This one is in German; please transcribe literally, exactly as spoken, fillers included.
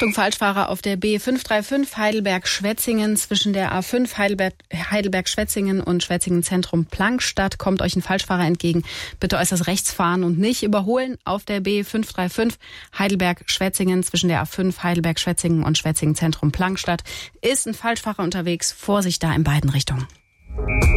Achtung, Falschfahrer auf der B fünf drei fünf Heidelberg-Schwetzingen zwischen der A fünf Heidelberg, Heidelberg-Schwetzingen und Schwetzingen-Zentrum-Plankstadt kommt euch ein Falschfahrer entgegen. Bitte äußerst rechts fahren und nicht überholen. Auf der B fünf drei fünf Heidelberg-Schwetzingen zwischen der A fünf Heidelberg-Schwetzingen und Schwetzingen-Zentrum-Plankstadt ist ein Falschfahrer unterwegs. Vorsicht da in beiden Richtungen.